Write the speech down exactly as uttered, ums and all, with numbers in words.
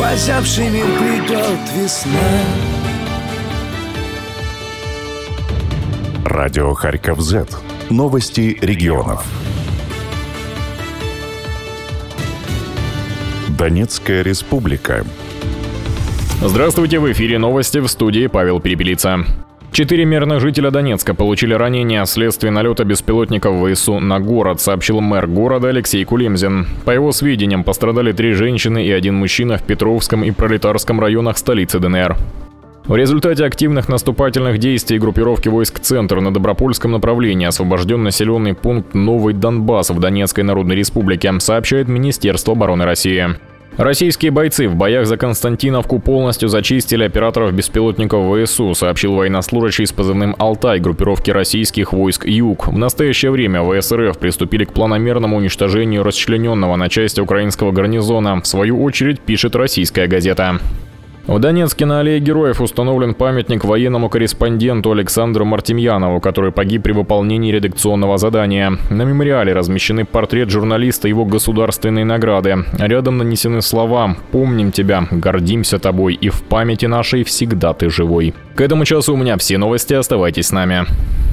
озябший мир придет весна. Радио Харьков Зет. Новости регионов. Донецкая республика. Здравствуйте, в эфире новости, в студии Павел Перепелица. Четыре мирных жителя Донецка получили ранения вследствие налета беспилотников ВСУ на город, сообщил мэр города Алексей Кулемзин. По его сведениям, пострадали три женщины и один мужчина в Петровском и Пролетарском районах столицы ДНР. В результате активных наступательных действий группировки войск «Центр» на Добропольском направлении освобожден населенный пункт Новый Донбасс в Донецкой Народной Республике, сообщает Министерство обороны России. Российские бойцы в боях за Константиновку полностью зачистили операторов беспилотников ВСУ, сообщил военнослужащий с позывным «Алтай» группировки российских войск «Юг». В настоящее время ВСРФ приступили к планомерному уничтожению расчлененного на части украинского гарнизона. В свою очередь, пишет российская газета. В Донецке на Аллее Героев установлен памятник военному корреспонденту Александру Мартемьянову, который погиб при выполнении редакционного задания. На мемориале размещены портрет журналиста и его государственные награды. Рядом нанесены слова «Помним тебя, гордимся тобой и в памяти нашей всегда ты живой». К этому часу у меня все новости, оставайтесь с нами.